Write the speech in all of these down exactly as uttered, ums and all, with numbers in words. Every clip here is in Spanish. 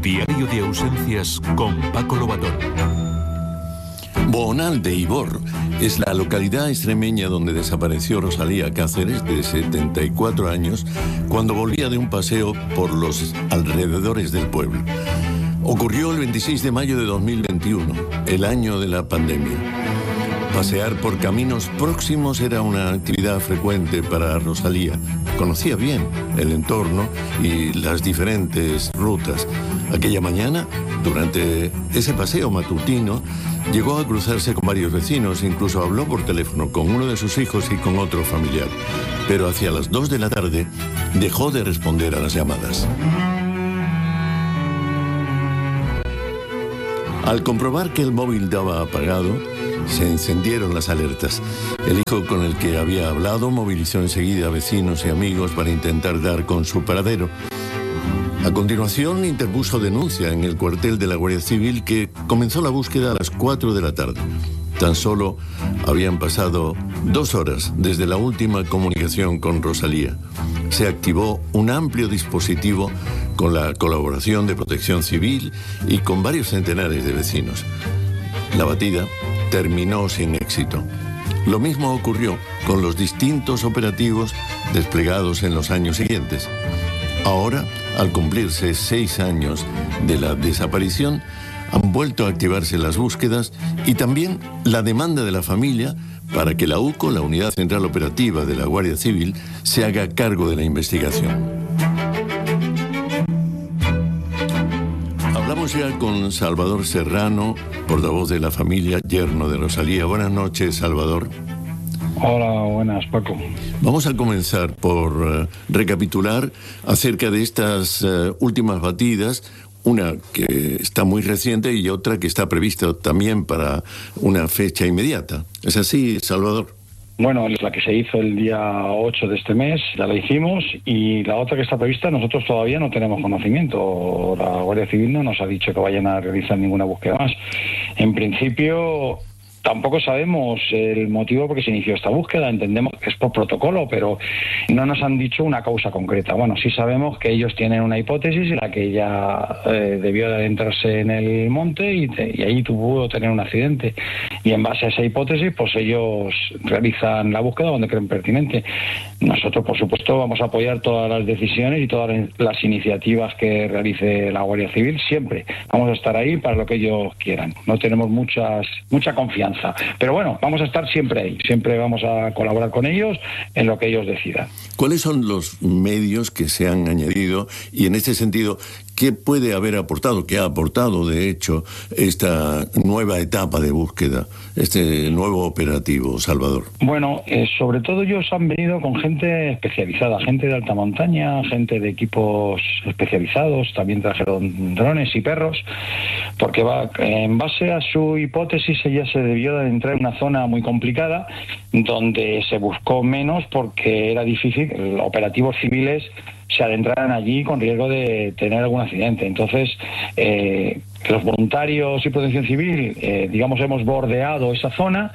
Diario de ausencias con Paco Lobatón. Boonal de Ibor es la localidad extremeña donde desapareció Rosalía Cáceres, de setenta y cuatro años, cuando volvía de un paseo por los alrededores del pueblo. Ocurrió el veintiséis de mayo de dos mil veintiuno, el año de la pandemia. Pasear por caminos próximos era una actividad frecuente para Rosalía. Conocía bien el entorno y las diferentes rutas. Aquella mañana, durante ese paseo matutino, llegó a cruzarse con varios vecinos, incluso habló por teléfono con uno de sus hijos y con otro familiar. Pero hacia las dos de la tarde dejó de responder a las llamadas. Al comprobar que el móvil daba apagado, se encendieron las alertas. El hijo con el que había hablado movilizó enseguida a vecinos y amigos para intentar dar con su paradero. A continuación interpuso denuncia en el cuartel de la Guardia Civil, que comenzó la búsqueda a las cuatro de la tarde. Tan solo habían pasado dos horas desde la última comunicación con Rosalía. Se activó un amplio dispositivo con la colaboración de Protección Civil y con varios centenares de vecinos. La batida terminó sin éxito. Lo mismo ocurrió con los distintos operativos desplegados en los años siguientes. Ahora, al cumplirse seis años de la desaparición, han vuelto a activarse las búsquedas y también la demanda de la familia para que la U C O, la Unidad Central Operativa de la Guardia Civil, se haga cargo de la investigación. Hablamos ya con Salvador Serrano, portavoz de la familia, yerno de Rosalía. Buenas noches, Salvador. Hola, buenas, Paco. Vamos a comenzar por uh, recapitular acerca de estas uh, últimas batidas, una que está muy reciente y otra que está prevista también para una fecha inmediata. ¿Es así, Salvador? Bueno, la que se hizo el día ocho de este mes, ya la hicimos, y la otra que está prevista nosotros todavía no tenemos conocimiento. La Guardia Civil no nos ha dicho que vayan a realizar ninguna búsqueda más. En principio, tampoco sabemos el motivo por qué se inició esta búsqueda. Entendemos que es por protocolo, pero no nos han dicho una causa concreta. Bueno, sí sabemos que ellos tienen una hipótesis en la que ella eh, debió de adentrarse en el monte y, te, y ahí tuvo tener un accidente. Y en base a esa hipótesis, pues ellos realizan la búsqueda donde creen pertinente. Nosotros, por supuesto, vamos a apoyar todas las decisiones y todas las iniciativas que realice la Guardia Civil. Siempre vamos a estar ahí para lo que ellos quieran. No tenemos muchas mucha confianza. Pero bueno, vamos a estar siempre ahí. Siempre vamos a colaborar con ellos en lo que ellos decidan. ¿Cuáles son los medios que se han añadido? Y en este sentido, ¿qué puede haber aportado, qué ha aportado, de hecho, esta nueva etapa de búsqueda, este nuevo operativo, Salvador? Bueno, eh, sobre todo ellos han venido con gente especializada, gente de alta montaña, gente de equipos especializados, también trajeron drones y perros, porque va, en base a su hipótesis ella se debió de entrar en una zona muy complicada, donde se buscó menos porque era difícil que los operativos civiles se adentraran allí con riesgo de tener algún accidente. Entonces, eh, los voluntarios y Protección Civil, eh, digamos, hemos bordeado esa zona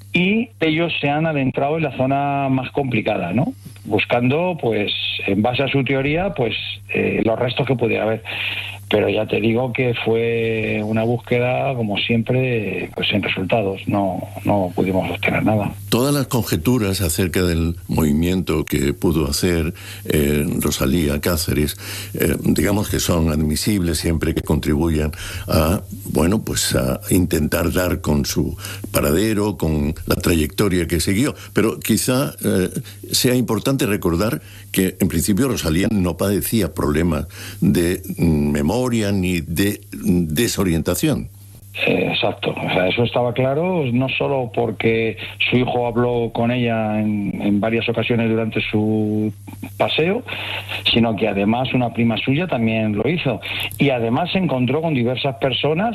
y ellos se han adentrado en la zona más complicada, ¿no? Buscando, pues, en base a su teoría, pues, eh, los restos que pudiera haber. Pero ya te digo que fue una búsqueda, como siempre, pues sin resultados. No, no pudimos obtener nada. Todas las conjeturas acerca del movimiento que pudo hacer eh, Rosalía Cáceres, eh, digamos que son admisibles siempre que contribuyan a, bueno, pues a intentar dar con su paradero, con la trayectoria que siguió. Pero quizá eh, sea importante recordar que en principio Rosalía no padecía problemas de mm, memoria ni de desorientación. Eh, exacto, o sea, eso estaba claro, no solo porque su hijo habló con ella en, en varias ocasiones durante su paseo, sino que además una prima suya también lo hizo. Y además se encontró con diversas personas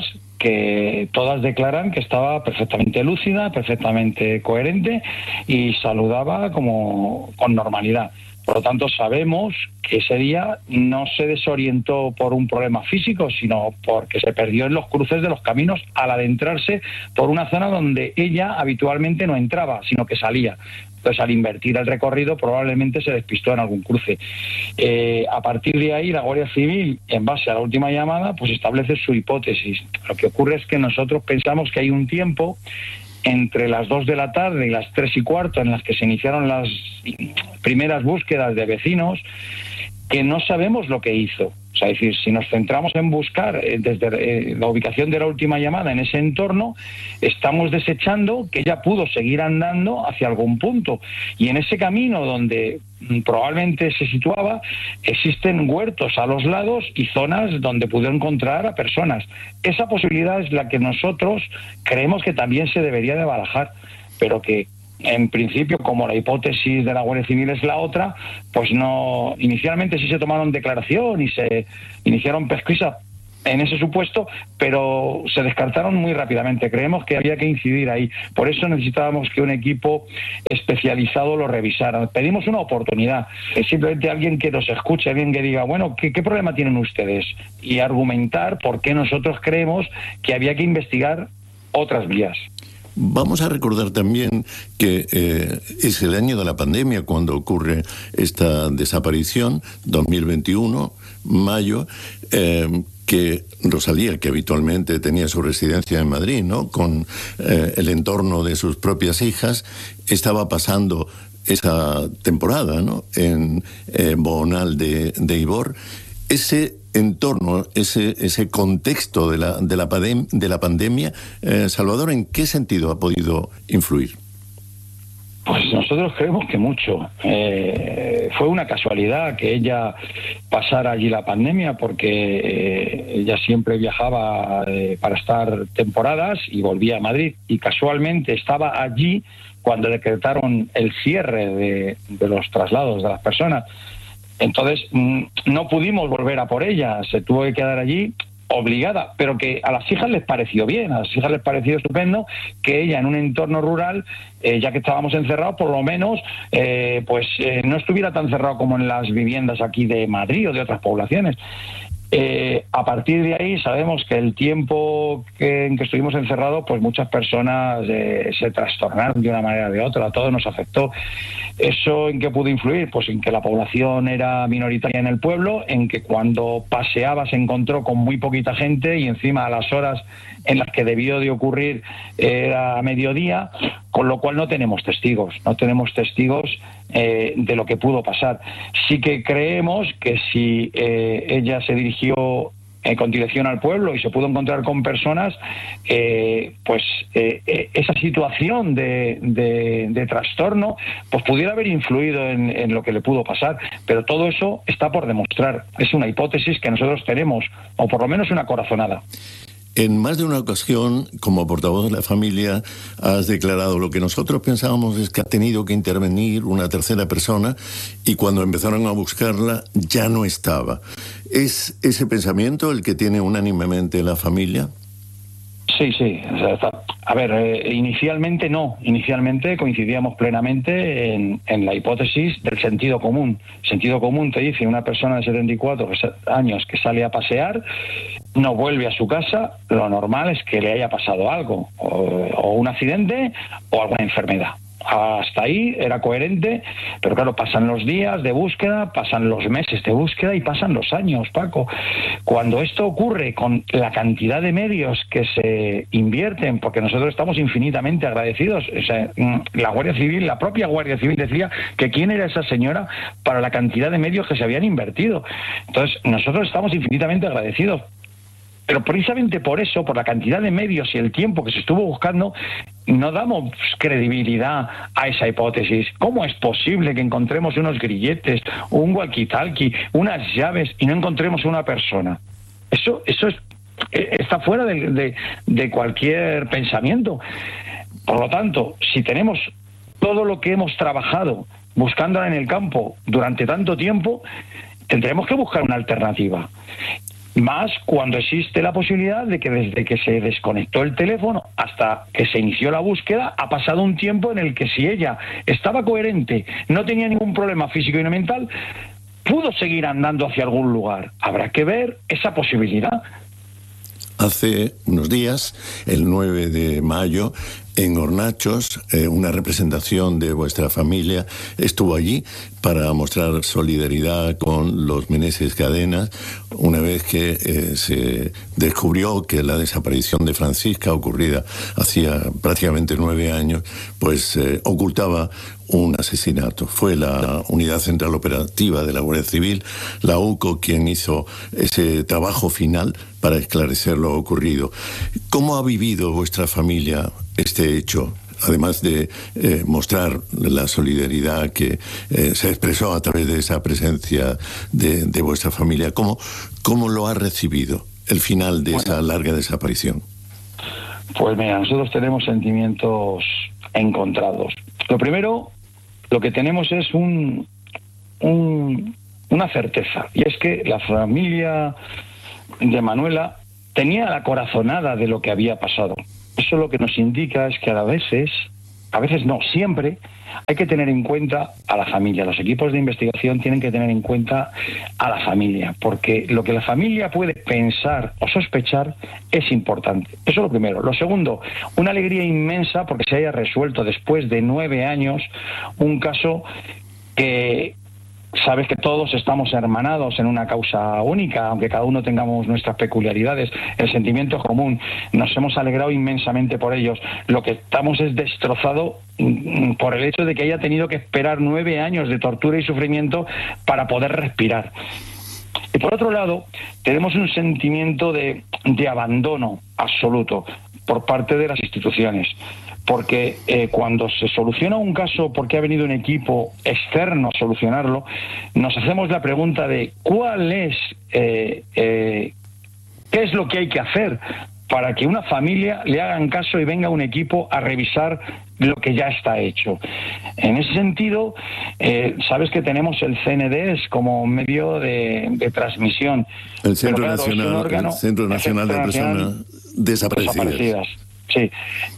que todas declaran que estaba perfectamente lúcida, perfectamente coherente y saludaba como con normalidad. Por lo tanto, sabemos que ese día no se desorientó por un problema físico, sino porque se perdió en los cruces de los caminos al adentrarse por una zona donde ella habitualmente no entraba, sino que salía. Entonces, al invertir el recorrido, probablemente se despistó en algún cruce. Eh, a partir de ahí, la Guardia Civil, en base a la última llamada, pues establece su hipótesis. Lo que ocurre es que nosotros pensamos que hay un tiempo entre las dos de la tarde y las tres y cuarto, en las que se iniciaron las primeras búsquedas de vecinos, que no sabemos lo que hizo. O sea, es decir, si nos centramos en buscar eh, desde eh, la ubicación de la última llamada en ese entorno, estamos desechando que ella pudo seguir andando hacia algún punto. Y en ese camino donde mm, probablemente se situaba, existen huertos a los lados y zonas donde pudo encontrar a personas. Esa posibilidad es la que nosotros creemos que también se debería de barajar, pero que en principio, como la hipótesis de la Guardia Civil es la otra, pues no. Inicialmente sí se tomaron declaración y se iniciaron pesquisas en ese supuesto, pero se descartaron muy rápidamente. Creemos que había que incidir ahí. Por eso necesitábamos que un equipo especializado lo revisara. Pedimos una oportunidad. Es simplemente alguien que nos escuche, alguien que diga, bueno, ¿qué, qué problema tienen ustedes? Y argumentar por qué nosotros creemos que había que investigar otras vías. Vamos a recordar también que eh, es el año de la pandemia cuando ocurre esta desaparición, dos mil veintiuno, mayo, eh, que Rosalía, que habitualmente tenía su residencia en Madrid, ¿no?, con eh, el entorno de sus propias hijas, estaba pasando esa temporada, ¿no?, en eh, Boonal de, de Ivor. Ese entorno, ese ese contexto de la de la, pandem, de la pandemia, eh, Salvador, ¿en qué sentido ha podido influir? Pues nosotros creemos que mucho. Eh, fue una casualidad que ella pasara allí la pandemia, porque eh, ella siempre viajaba eh, para estar temporadas y volvía a Madrid, y casualmente estaba allí cuando decretaron el cierre de, de los traslados de las personas. Entonces no pudimos volver a por ella, se tuvo que quedar allí obligada, pero que a las hijas les pareció bien, a las hijas les pareció estupendo que ella en un entorno rural, eh, ya que estábamos encerrados, por lo menos eh, pues eh, no estuviera tan cerrado como en las viviendas aquí de Madrid o de otras poblaciones. Eh, a partir de ahí sabemos que el tiempo que, en que estuvimos encerrados, pues muchas personas eh, se trastornaron de una manera o de otra, a todos nos afectó. ¿Eso en qué pudo influir? Pues en que la población era minoritaria en el pueblo, en que cuando paseaba se encontró con muy poquita gente y encima a las horas en las que debió de ocurrir era a mediodía, con lo cual no tenemos testigos, no tenemos testigos eh, de lo que pudo pasar. Sí que creemos que si eh, ella se dirigió eh, con dirección al pueblo y se pudo encontrar con personas, eh, pues eh, eh, esa situación de, de, de trastorno pues pudiera haber influido en, en lo que le pudo pasar, pero todo eso está por demostrar. Es una hipótesis que nosotros tenemos, o por lo menos una corazonada. En más de una ocasión, como portavoz de la familia, has declarado: lo que nosotros pensábamos es que ha tenido que intervenir una tercera persona y cuando empezaron a buscarla ya no estaba. ¿Es ese pensamiento el que tiene unánimemente la familia? Sí, sí. O sea, está, a ver, eh, inicialmente no. Inicialmente coincidíamos plenamente en, en la hipótesis del sentido común. Sentido común te dice una persona de setenta y cuatro años que sale a pasear, no vuelve a su casa, lo normal es que le haya pasado algo, o, o un accidente o alguna enfermedad. Hasta ahí era coherente, pero claro, pasan los días de búsqueda, pasan los meses de búsqueda y pasan los años, Paco. Cuando esto ocurre con la cantidad de medios que se invierten, porque nosotros estamos infinitamente agradecidos, o sea, la Guardia Civil, la propia Guardia Civil decía que quién era esa señora para la cantidad de medios que se habían invertido. Entonces, nosotros estamos infinitamente agradecidos. Pero precisamente por eso, por la cantidad de medios y el tiempo que se estuvo buscando, no damos credibilidad a esa hipótesis. ¿Cómo es posible que encontremos unos grilletes, un walkie-talkie, unas llaves y no encontremos una persona? Eso, eso es, está fuera de, de, de cualquier pensamiento. Por lo tanto, si tenemos todo lo que hemos trabajado buscándola en el campo durante tanto tiempo, tendremos que buscar una alternativa. Más cuando existe la posibilidad de que desde que se desconectó el teléfono hasta que se inició la búsqueda ha pasado un tiempo en el que si ella estaba coherente, no tenía ningún problema físico y no mental, pudo seguir andando hacia algún lugar. Habrá que ver esa posibilidad. Hace unos días, el nueve de mayo, en Hornachos, eh, una representación de vuestra familia estuvo allí para mostrar solidaridad con los Meneses Cadenas, una vez que eh, se descubrió que la desaparición de Francisca, ocurrida hacía prácticamente nueve años, pues eh, ocultaba un asesinato. Fue la Unidad Central Operativa de la Guardia Civil, la U C O, quien hizo ese trabajo final para esclarecer lo ocurrido. ¿Cómo ha vivido vuestra familia este hecho? Además de eh, mostrar la solidaridad que eh, se expresó a través de esa presencia de, de vuestra familia, ¿cómo, cómo lo ha recibido el final de bueno, esa larga desaparición? Pues mira, nosotros tenemos sentimientos encontrados. Lo primero, lo que tenemos es un, un una certeza, y es que la familia de Manuela tenía la corazonada de lo que había pasado. Eso lo que nos indica es que a veces, a veces no, siempre hay que tener en cuenta a la familia. Los equipos de investigación tienen que tener en cuenta a la familia, porque lo que la familia puede pensar o sospechar es importante. Eso es lo primero. Lo segundo, una alegría inmensa porque se haya resuelto después de nueve años un caso que... Sabes que todos estamos hermanados en una causa única, aunque cada uno tengamos nuestras peculiaridades. El sentimiento es común. Nos hemos alegrado inmensamente por ellos. Lo que estamos es destrozado por el hecho de que haya tenido que esperar nueve años de tortura y sufrimiento para poder respirar. Y por otro lado, tenemos un sentimiento de, de abandono absoluto por parte de las instituciones. Porque eh, cuando se soluciona un caso porque ha venido un equipo externo a solucionarlo, nos hacemos la pregunta de cuál es, eh, eh, qué es lo que hay que hacer para que una familia le hagan caso y venga un equipo a revisar lo que ya está hecho. En ese sentido, eh, sabes que tenemos el C N D S como medio de, de transmisión. El Centro, claro, Nacional, órgano, el Centro Nacional de Personas Desaparecidas. desaparecidas. Sí,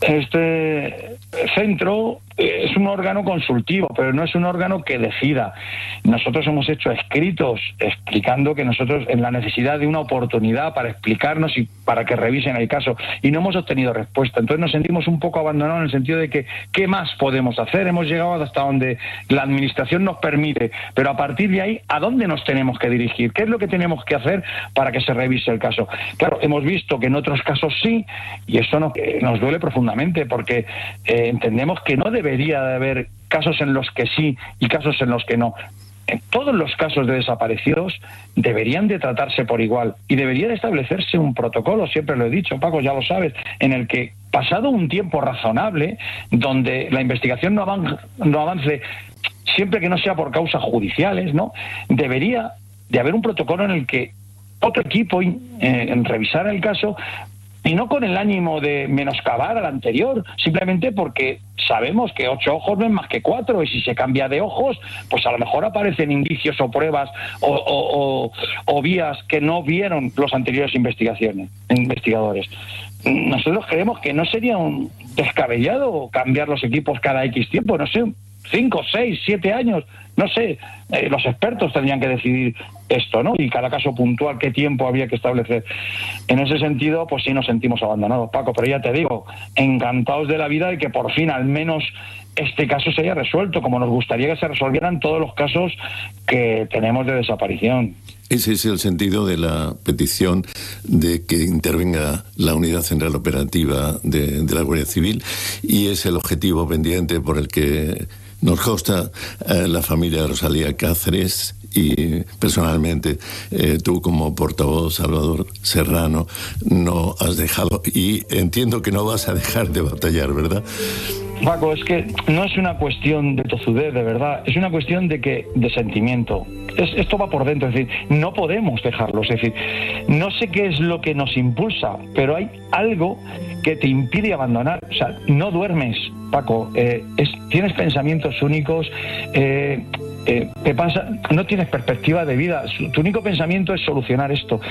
este centro es un órgano consultivo, pero no es un órgano que decida. Nosotros hemos hecho escritos explicando que nosotros en la necesidad de una oportunidad para explicarnos y para que revisen el caso, y no hemos obtenido respuesta. Entonces nos sentimos un poco abandonados en el sentido de que ¿qué más podemos hacer? Hemos llegado hasta donde la administración nos permite, pero a partir de ahí, ¿a dónde nos tenemos que dirigir? ¿Qué es lo que tenemos que hacer para que se revise el caso? Claro, hemos visto que en otros casos sí, y eso nos, eh, nos duele profundamente, porque eh, entendemos que no debería de haber casos en los que sí y casos en los que no. En todos los casos de desaparecidos deberían de tratarse por igual y debería de establecerse un protocolo, siempre lo he dicho, Paco, ya lo sabes, en el que pasado un tiempo razonable, donde la investigación no avance, no avance siempre que no sea por causas judiciales, ¿no? Debería de haber un protocolo en el que otro equipo eh, en revisar el caso, y no con el ánimo de menoscabar al anterior, simplemente porque sabemos que ocho ojos no es más que cuatro, y si se cambia de ojos, pues a lo mejor aparecen indicios o pruebas o, o, o, o vías que no vieron los anteriores investigaciones, investigadores. Nosotros creemos que no sería un descabellado cambiar los equipos cada X tiempo, no sé, cinco, seis, siete años, no sé, eh, los expertos tendrían que decidir esto, ¿no? Y cada caso puntual, qué tiempo había que establecer. En ese sentido, pues sí nos sentimos abandonados, Paco, pero ya te digo, encantados de la vida de que por fin al menos este caso se haya resuelto, como nos gustaría que se resolvieran todos los casos que tenemos de desaparición. Ese es el sentido de la petición de que intervenga la Unidad Central Operativa de, de la Guardia Civil, y es el objetivo pendiente por el que nos consta eh, la familia de Rosalía Cáceres y personalmente eh, tú como portavoz, Salvador Serrano, no has dejado, y entiendo que no vas a dejar de batallar, ¿verdad? Paco, es que no es una cuestión de tozudez, de verdad, es una cuestión de que de sentimiento. Es, esto va por dentro, es decir, no podemos dejarlo, es decir, no sé qué es lo que nos impulsa, pero hay algo que te impide abandonar. O sea, no duermes, Paco, eh, es, tienes pensamientos únicos, eh, eh, te pasa, no tienes perspectiva de vida, tu único pensamiento es solucionar esto.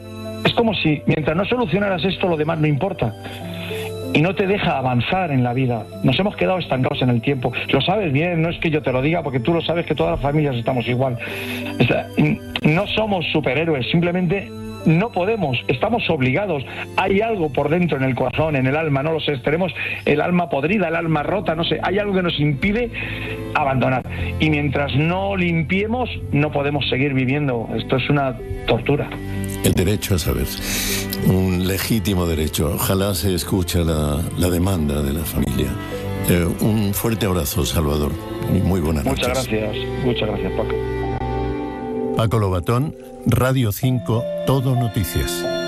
Es como si mientras no solucionaras esto, lo demás no importa. Y no te deja avanzar en la vida. Nos hemos quedado estancados en el tiempo. Lo sabes bien, no es que yo te lo diga, porque tú lo sabes que todas las familias estamos igual. O sea, no somos superhéroes, simplemente no podemos, estamos obligados. Hay algo por dentro en el corazón, en el alma, no lo sé, tenemos el alma podrida, el alma rota, no sé, hay algo que nos impide abandonar. Y mientras no limpiemos, no podemos seguir viviendo. Esto es una tortura. El derecho a saber, un legítimo derecho. Ojalá se escuche la, la demanda de la familia. Eh, un fuerte abrazo, Salvador, y muy buenas noches. Muchas gracias, muchas gracias, Paco. Paco Lobatón, Radio cinco, Todo Noticias.